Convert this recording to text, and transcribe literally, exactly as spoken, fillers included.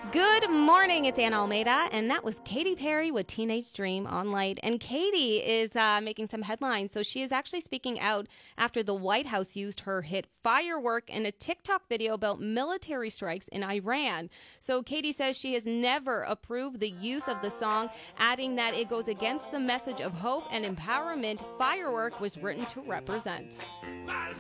Good morning, it's Anna Almeida, and that was Katy Perry with Teenage Dream on Light. And Katy is uh, making some headlines, so she is actually speaking out after the White House used her hit Firework in a TikTok video about military strikes in Iran. So Katy says she has never approved the use of the song, adding that it goes against the message of hope and empowerment Firework was written to represent.